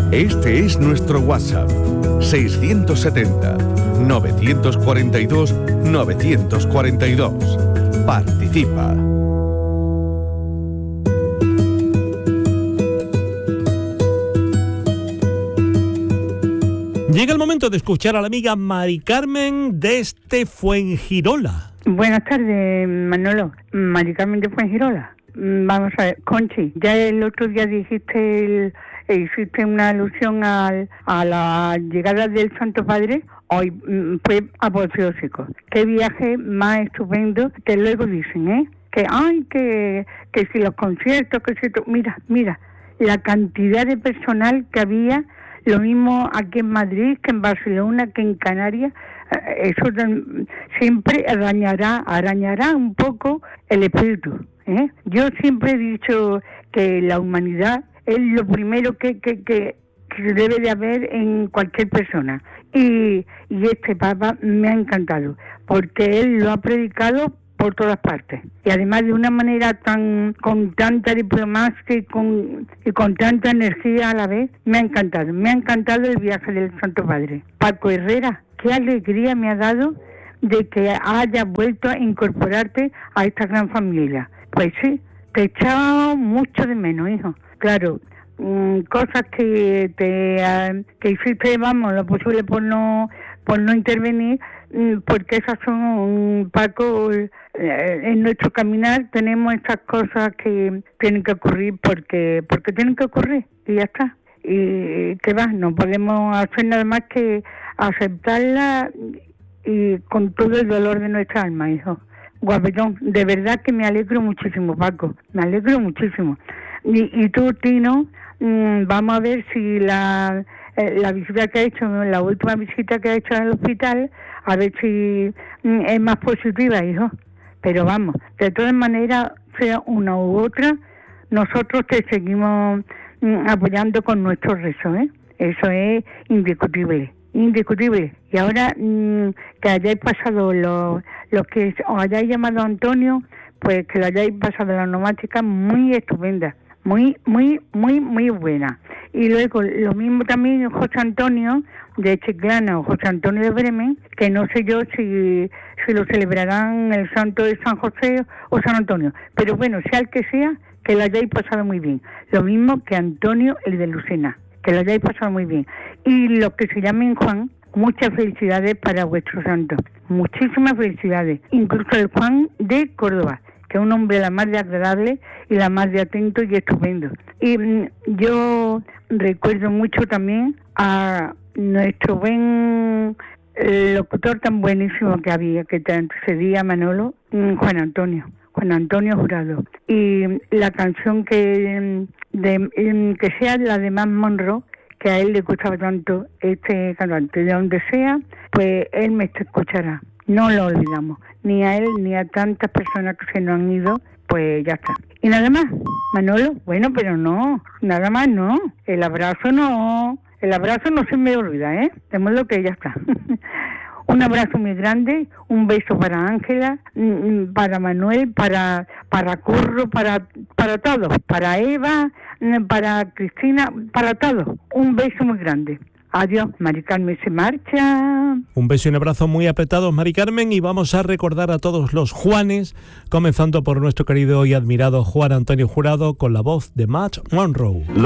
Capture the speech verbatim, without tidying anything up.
Este es nuestro WhatsApp, seiscientos setenta, novecientos cuarenta y dos, novecientos cuarenta y dos. Participa. Llega el momento de escuchar a la amiga Mari Carmen desde Fuengirola. Buenas tardes, Manolo. Mari Carmen de Fuengirola. Vamos a ver, Conchi, ya el otro día dijiste, el, hiciste una alusión al, a la llegada del Santo Padre. Hoy mm, fue apoteósico. Qué viaje más estupendo, que luego dicen, ¿eh? Que, ay, que, que si los conciertos, que si... Mira, mira, la cantidad de personal que había. Lo mismo aquí en Madrid, que en Barcelona, que en Canarias. Eso siempre arañará, arañará un poco el espíritu, ¿eh? Yo siempre he dicho que la humanidad es lo primero que, que, que, que debe de haber en cualquier persona. Y, y este Papa me ha encantado, porque él lo ha predicado por todas partes, y además de una manera tan, con tanta diplomacia y con, y con tanta energía a la vez. Me ha encantado, me ha encantado el viaje del Santo Padre. Paco Herrera, qué alegría me ha dado de que hayas vuelto a incorporarte a esta gran familia. Pues sí, te echaba mucho de menos, hijo. Claro, mmm, cosas que te uh, que hiciste, vamos, lo posible por no por no intervenir, porque esas son, Paco, eh, en nuestro caminar tenemos estas cosas que tienen que ocurrir porque porque tienen que ocurrir, y ya está. Y que va, no podemos hacer nada más que aceptarla, y con todo el dolor de nuestra alma, hijo. Guapetón, de verdad que me alegro muchísimo, Paco, me alegro muchísimo. Y, y tú, Tino, mmm, vamos a ver si la... la visita que ha hecho, la última visita que ha hecho al hospital, a ver si es más positiva, hijo. Pero vamos, de todas maneras, sea una u otra, nosotros te seguimos apoyando con nuestros rezos, ¿eh? Eso es indiscutible, indiscutible. Y ahora mmm, que hayáis pasado, los lo que os hayáis llamado Antonio, pues que lo hayáis pasado la nomática muy estupenda. Muy, muy, muy, muy buena. Y luego, lo mismo también José Antonio de Chiclana o José Antonio de Bremen, que no sé yo si, si lo celebrarán el santo de San José o San Antonio. Pero bueno, sea el que sea, que lo hayáis pasado muy bien. Lo mismo que Antonio, el de Lucena, que lo hayáis pasado muy bien. Y los que se llamen Juan, muchas felicidades para vuestro santo. Muchísimas felicidades. Incluso el Juan de Córdoba, que es un hombre la más de agradable y la más de atento y estupendo. Y mmm, yo recuerdo mucho también a nuestro buen locutor tan buenísimo que había, que te antecedía, Manolo, Juan Antonio, Juan Antonio Jurado. Y la canción que, de, que sea la de Matt Monro, que a él le gustaba tanto, este cantante, de donde sea, pues él me escuchará. No lo olvidamos, ni a él ni a tantas personas que se nos han ido, pues ya está. Y nada más, Manolo, bueno, pero no, nada más no, el abrazo no, el abrazo no se me olvida, ¿eh? De modo que ya está. Un abrazo muy grande, un beso para Ángela, para Manuel, para para Curro, para para todos, para Eva, para Cristina, para todos. Un beso muy grande. Adiós, Mari Carmen se marcha. Un beso y un abrazo muy apretados, Mari Carmen, y vamos a recordar a todos los Juanes, comenzando por nuestro querido y admirado Juan Antonio Jurado, con la voz de Matt Monro.